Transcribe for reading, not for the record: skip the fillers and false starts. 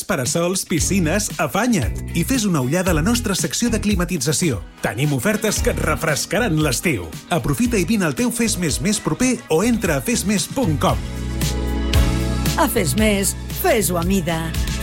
parasols, piscines, afanya't i fes una ullada a la nostra secció de climatització. Tenim ofertes que et refrescaran l'estiu. Aprofita i vine al teu Fes més proper o entra a fesmes.com. A Fes Més, fes-ho a mida.